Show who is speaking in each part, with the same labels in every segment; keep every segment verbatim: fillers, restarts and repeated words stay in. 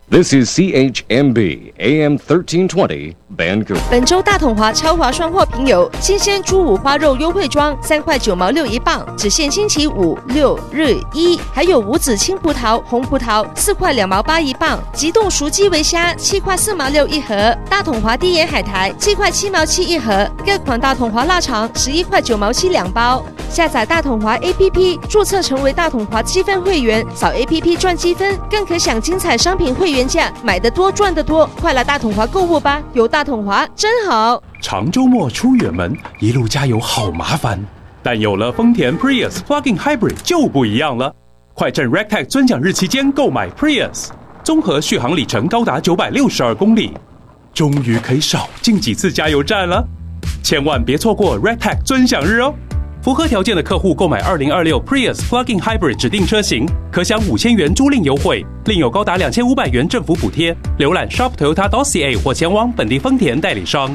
Speaker 1: This is C H M B A M thirteen twenty Vancouver。
Speaker 2: 本周大统华超划算货品有新鲜猪五花肉优惠装，三块九毛六一磅，只限星期五、六、日、一。还有无籽青葡萄、红葡萄，四块两毛八一磅。急冻熟基围虾，七块四毛六一盒。大统华低盐海苔，七块七毛七一盒。各款大统华腊肠，十一块九毛七两包。下载大统华 A P P， 注册成为大统华积分会员，扫 A P P 赚积分，更可享精彩商品会员价，买得多赚得多，快来大统华购物吧！有大统华真好。
Speaker 3: 长周末出远门，一路加油好麻烦，但有了丰田 Prius Plug-in Hybrid 就不一样了。快趁 Rectech 尊享日期间购买 Prius， 综合续航里程高达九百六十二公里，终于可以少进几次加油站了。千万别错过 Rectech 尊享日哦！符合条件的客户购买二零二六 Prius Plug-in Hybrid 指定车型，可享五千元租赁优惠，另有高达两千五百元政府补贴。浏览 shop toyota dot c a 或前往本地丰田代理商。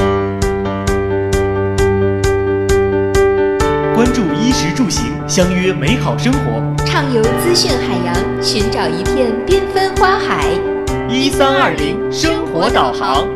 Speaker 4: 关注衣食住行，相约美好生活，
Speaker 5: 畅游资讯海洋，寻找一片缤纷花海。
Speaker 4: 一三二零生活导航。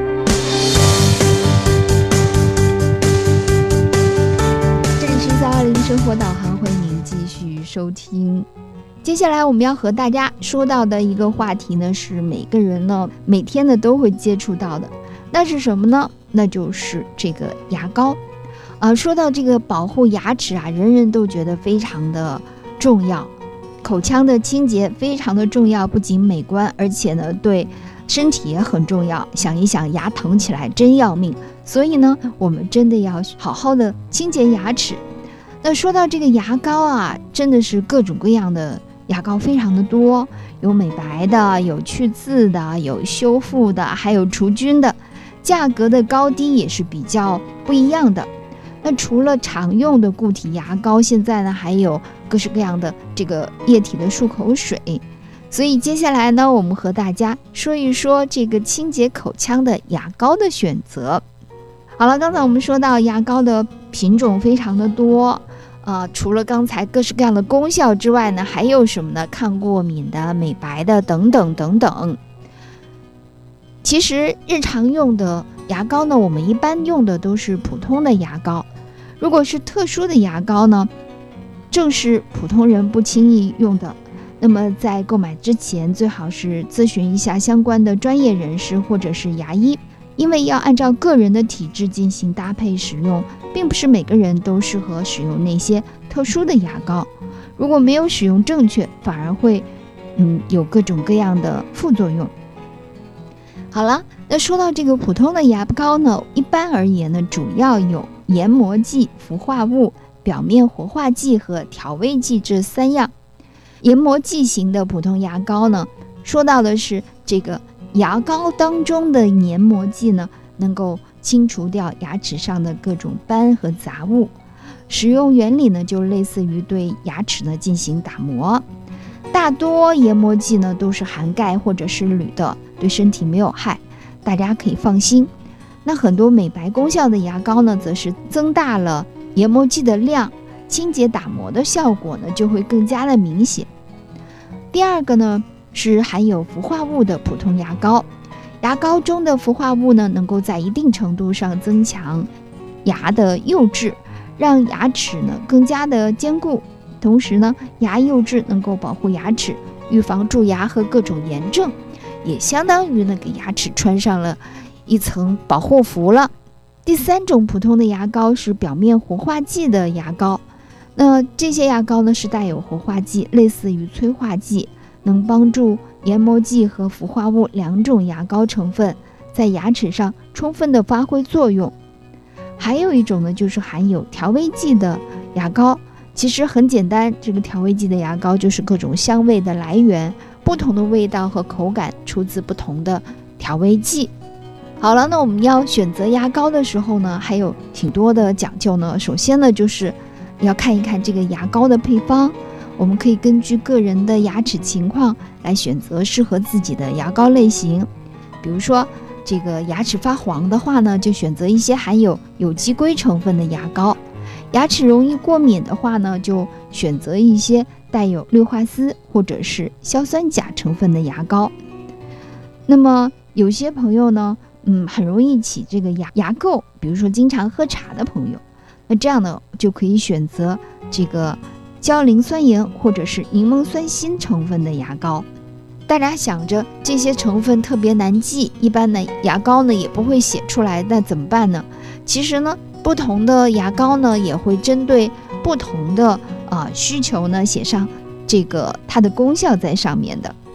Speaker 6: 一三二零生活导航，欢迎您继续收听。接下来我们要和大家说到的一个话题呢，是每个人呢每天呢都会接触到的，那是什么呢？那就是这个牙膏。啊，说到这个保护牙齿啊，人人都觉得非常的重要，口腔的清洁非常的重要，不仅美观，而且呢对身体也很重要。想一想，牙疼起来真要命，所以呢，我们真的要好好的清洁牙齿。那说到这个牙膏啊，真的是各种各样的牙膏非常的多，有美白的，有去渍的，有修复的，还有除菌的，价格的高低也是比较不一样的。那除了常用的固体牙膏，现在呢还有各式各样的这个液体的漱口水。所以接下来呢，我们和大家说一说这个清洁口腔的牙膏的选择。好了，刚才我们说到牙膏的品种非常的多，呃，除了刚才各式各样的功效之外呢，还有什么呢？抗过敏的、美白的等等等等。其实日常用的牙膏呢，我们一般用的都是普通的牙膏。如果是特殊的牙膏呢，正是普通人不轻易用的。那么在购买之前，最好是咨询一下相关的专业人士或者是牙医。因为要按照个人的体质进行搭配使用，并不是每个人都适合使用那些特殊的牙膏。如果没有使用正确，反而会嗯有各种各样的副作用。好了，那说到这个普通的牙膏呢，一般而言呢，主要有研磨剂、氟化物、表面活化剂和调味剂这三样。研磨剂型的普通牙膏呢，说到的是这个牙膏当中的研磨剂呢，能够清除掉牙齿上的各种斑和杂物。使用原理呢，就类似于对牙齿呢进行打磨。大多研磨剂呢都是含钙或者是铝的，对身体没有害，大家可以放心。那很多美白功效的牙膏呢，则是增大了研磨剂的量，清洁打磨的效果呢就会更加的明显。第二个呢，是含有氟化物的普通牙膏。牙膏中的氟化物呢，能够在一定程度上增强牙的釉质，让牙齿呢更加的坚固。同时呢，牙釉质能够保护牙齿，预防蛀牙和各种炎症，也相当于呢给牙齿穿上了一层保护服了。第三种普通的牙膏是表面活化剂的牙膏。那这些牙膏呢是带有活化剂，类似于催化剂，能帮助研磨剂和氟化物两种牙膏成分在牙齿上充分的发挥作用。还有一种呢，就是含有调味剂的牙膏。其实很简单，这个调味剂的牙膏就是各种香味的来源，不同的味道和口感出自不同的调味剂。好了，那我们要选择牙膏的时候呢，还有挺多的讲究呢。首先呢，就是要看一看这个牙膏的配方，我们可以根据个人的牙齿情况来选择适合自己的牙膏类型。比如说这个牙齿发黄的话呢，就选择一些含有有机硅成分的牙膏。牙齿容易过敏的话呢，就选择一些带有氯化锶或者是硝酸钾成分的牙膏。 那么有些朋友呢，嗯，很容易起这个牙牙垢，比如说经常喝茶的朋友，那这样呢就可以选择这个焦磷酸盐或者是柠檬酸锌成分的牙膏。大家想着这些成分特别难记，一般呢牙膏呢也不会写出来，那怎么办呢？其实呢，不同的牙膏呢也会针对不同的啊、呃、需求呢写上这个它的功效在上面的。